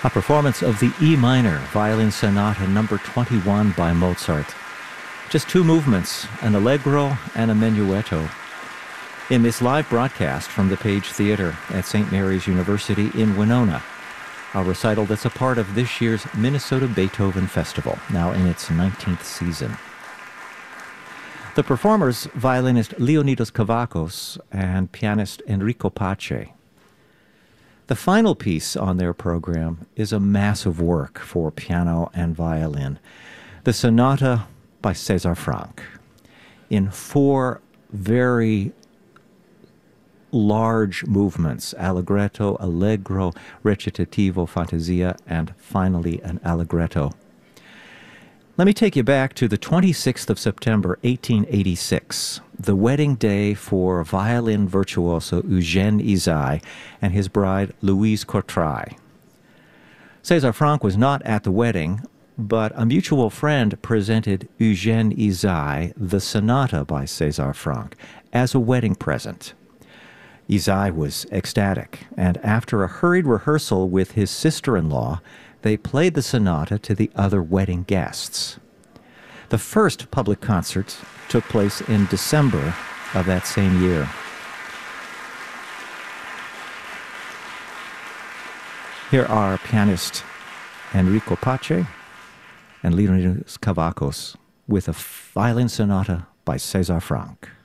A performance of the E minor Violin Sonata number 21 by Mozart. Just two movements, an allegro and a menuetto. In this live broadcast from the Page Theatre at St. Mary's University in Winona, a recital that's a part of this year's Minnesota Beethoven Festival, now in its 19th season. The performers, violinist Leonidas Kavakos and pianist Enrico Pace. The final piece on their program is a massive work for piano and violin, the Sonata by César Franck, in four very large movements: allegretto, allegro, recitativo, fantasia, and finally an allegretto. Let me take you back to the 26th of September, 1886, the wedding day for violin virtuoso Eugène Ysaÿe and his bride Louise Courtrai. César Franck was not at the wedding, but a mutual friend presented Eugène Ysaÿe the Sonata by César Franck as a wedding present. Ysaÿe was ecstatic, and after a hurried rehearsal with his sister-in-law, they played the sonata to the other wedding guests. The first public concert took place in December of that same year. Here are pianist Enrico Pace and Leonidas Kavakos with a violin sonata by César Franck.